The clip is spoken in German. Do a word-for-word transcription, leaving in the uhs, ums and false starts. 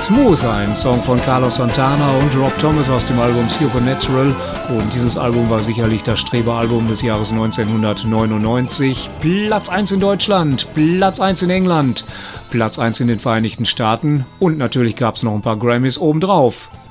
Smooth, ein Song von Carlos Santana und Rob Thomas aus dem Album Supernatural. Und dieses Album war sicherlich das Streberalbum des Jahres neunzehnhundertneunundneunzig. Platz eins in Deutschland, Platz eins in England, Platz eins in den Vereinigten Staaten und natürlich gab es noch ein paar Grammys obendrauf.